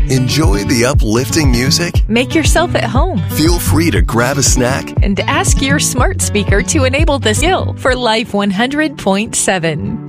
Enjoy the uplifting music. Make yourself at home. Feel free to grab a snack. And ask your smart speaker to enable the skill for Life 100.7.